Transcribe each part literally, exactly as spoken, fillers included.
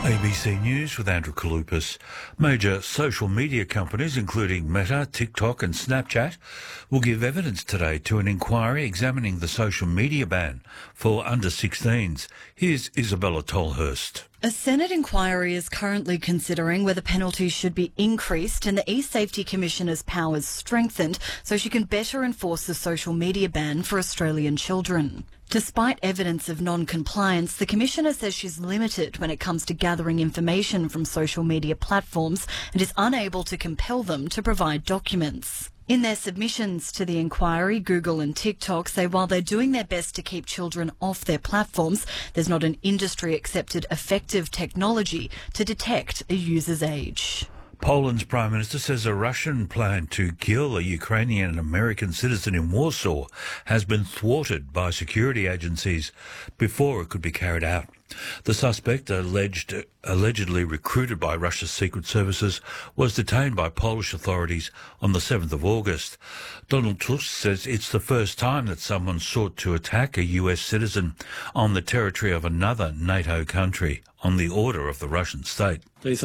A B C News with Andrew Kalupas. Major social media companies, including Meta, TikTok and Snapchat, will give evidence today to an inquiry examining the social media ban for under sixteens. Here's Isabella Tolhurst. A Senate inquiry is currently considering whether penalties should be increased and the E-Safety Commissioner's powers strengthened so she can better enforce the social media ban for Australian children. Despite evidence of non-compliance, the Commissioner says she's limited when it comes to gathering information from social media platforms and is unable to compel them to provide documents. In their submissions to the inquiry, Google and TikTok say while they're doing their best to keep children off their platforms, there's not an industry-accepted effective technology to detect a user's age. Poland's Prime Minister says a Russian plan to kill a Ukrainian and American citizen in Warsaw has been thwarted by security agencies before it could be carried out. The suspect, alleged, allegedly recruited by Russia's secret services, was detained by Polish authorities on the seventh of August. Donald Tusk says it's the first time that someone sought to attack a U S citizen on the territory of another NATO country on the order of the Russian state.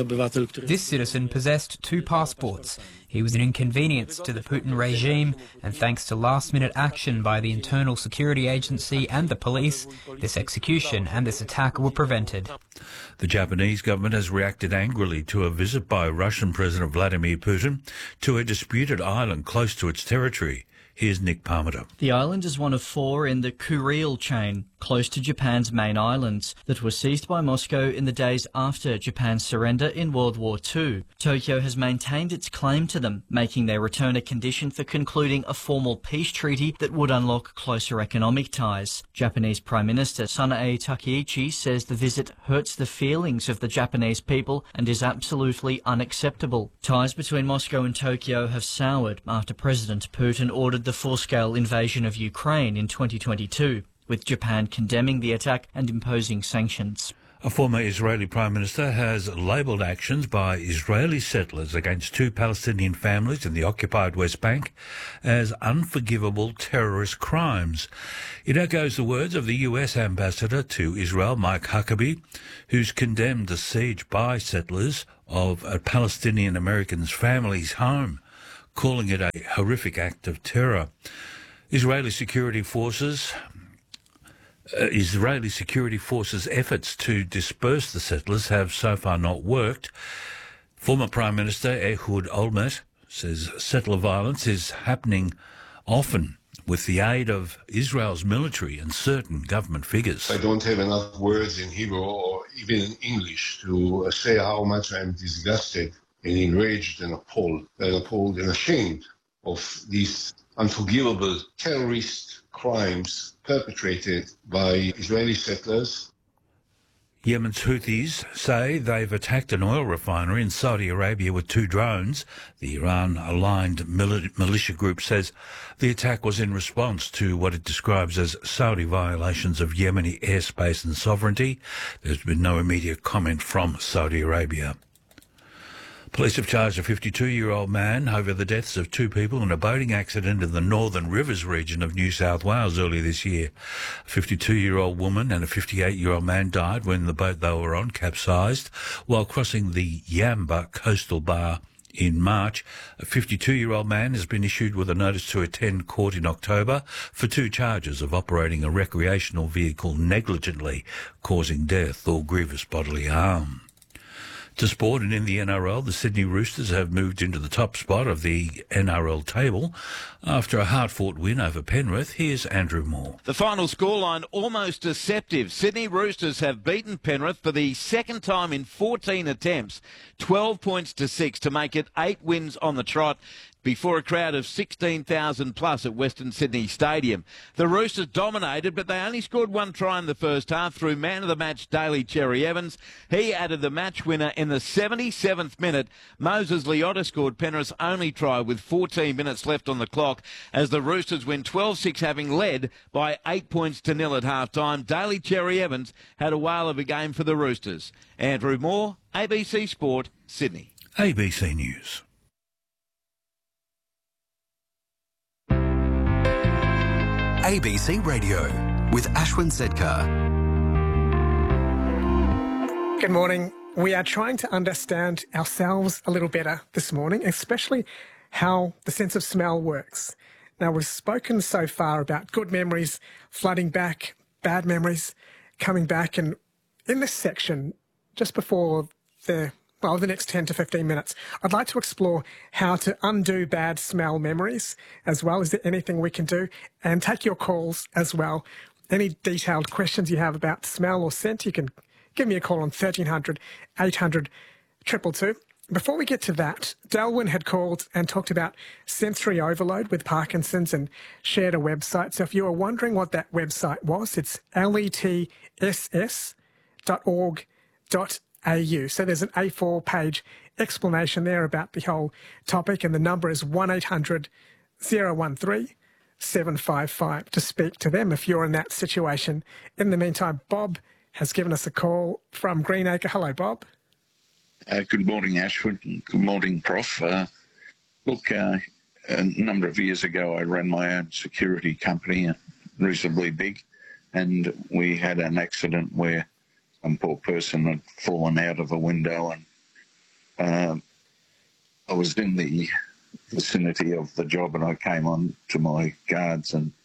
This citizen possessed two passports. He was an inconvenience to the Putin regime, and thanks to last-minute action by the Internal Security Agency and the police, this execution and this attack were prevented. The Japanese government has reacted angrily to a visit by Russian President Vladimir Putin to a disputed island close to its territory. Here's Nick Parmenter. The island is one of four in the Kuril chain, close to Japan's main islands, that were seized by Moscow in the days after Japan's surrender in World War Two. Tokyo has maintained its claim to them, making their return a condition for concluding a formal peace treaty that would unlock closer economic ties. Japanese Prime Minister Sanae Takaichi says the visit hurts the feelings of the Japanese people and is absolutely unacceptable. Ties between Moscow and Tokyo have soured after President Putin ordered the full-scale invasion of Ukraine in twenty twenty-two, with Japan condemning the attack and imposing sanctions. A former Israeli Prime Minister has labelled actions by Israeli settlers against two Palestinian families in the occupied West Bank as unforgivable terrorist crimes. It echoes the words of the U S ambassador to Israel, Mike Huckabee, who's condemned the siege by settlers of a Palestinian American's family's home, calling it a horrific act of terror. Israeli security forces uh, Israeli security forces' efforts to disperse the settlers have so far not worked. Former Prime Minister Ehud Olmert says settler violence is happening often with the aid of Israel's military and certain government figures. I don't have enough words in Hebrew or even in English to say how much I'm disgusted and enraged and appalled, and appalled and ashamed of these unforgivable terrorist crimes perpetrated by Israeli settlers. Yemen's Houthis say they've attacked an oil refinery in Saudi Arabia with two drones. The Iran-aligned militia group says the attack was in response to what it describes as Saudi violations of Yemeni airspace and sovereignty. There's been no immediate comment from Saudi Arabia. Police have charged a fifty-two-year-old man over the deaths of two people in a boating accident in the Northern Rivers region of New South Wales earlier this year. A fifty-two-year-old woman and a fifty-eight-year-old man died when the boat they were on capsized while crossing the Yamba coastal bar in March. A fifty-two-year-old man has been issued with a notice to attend court in October for two charges of operating a recreational vehicle negligently, causing death or grievous bodily harm. To sport, and in the N R L, the Sydney Roosters have moved into the top spot of the N R L table after a hard-fought win over Penrith. Here's Andrew Moore. The final scoreline almost deceptive. Sydney Roosters have beaten Penrith for the second time in fourteen attempts, twelve points to six to make it eight wins on the trot, before a crowd of sixteen thousand plus at Western Sydney Stadium. The Roosters dominated, but they only scored one try in the first half through man of the match Daly Cherry Evans. He added the match winner in the seventy-seventh minute. Moses Leota scored Penrith's only try with fourteen minutes left on the clock as the Roosters win twelve six, having led by eight points to nil at half-time. Daly Cherry Evans had a whale of a game for the Roosters. Andrew Moore, A B C Sport, Sydney. A B C News. A B C Radio with Ashwin Sedkar. Good morning. We are trying to understand ourselves a little better this morning, especially how the sense of smell works. Now, we've spoken so far about good memories flooding back, bad memories coming back, and in this section, just before the, well, the next ten to fifteen minutes, I'd like to explore how to undo bad smell memories as well. Is there anything we can do? And take your calls as well. Any detailed questions you have about smell or scent, you can give me a call on thirteen hundred, eight hundred, two two two. Before we get to that, Delwyn had called and talked about sensory overload with Parkinson's and shared a website. So if you were wondering what that website was, it's L E T S S dot org dot A U. So there's an A four page explanation there about the whole topic, and the number is one eight hundred, zero one three, seven five five to speak to them if you're in that situation. In the meantime, Bob has given us a call from Greenacre. Hello, Bob. Uh, good morning, Ashford. Good morning, Prof. Uh, look, uh, a number of years ago, I ran my own security company, reasonably big, and we had an accident where some poor person had fallen out of a window, and uh, I was in the vicinity of the job, and I came on to my guards, and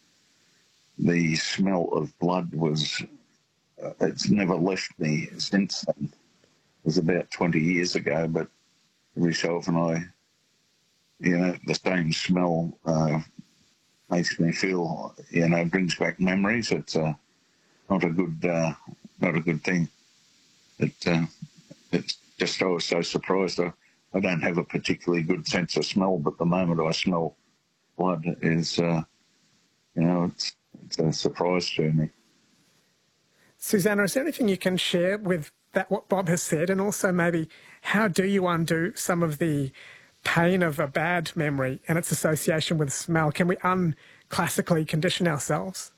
the smell of blood was, uh, it's never left me since then. It was about twenty years ago, but every so often I, you know, the same smell uh, makes me feel, you know, brings back memories. It's uh, not a good, uh, not a good thing. It, uh, it's just, I was so surprised. I, I don't have a particularly good sense of smell, but the moment I smell blood is, uh, you know, it's, it's a surprise to me. Susanna, is there anything you can share with that what Bob has said, and also maybe how do you undo some of the pain of a bad memory and its association with smell? Can we unclassically condition ourselves?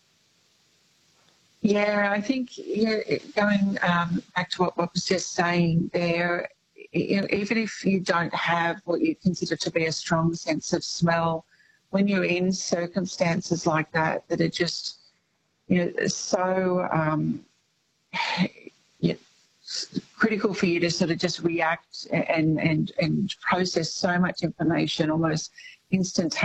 Yeah, I think yeah, going um, back to what Bob was just saying there, you know, even if you don't have what you consider to be a strong sense of smell, when you're in circumstances like that that are just, you know, so um, you know, critical for you to sort of just react and, and, and process so much information almost instantaneously.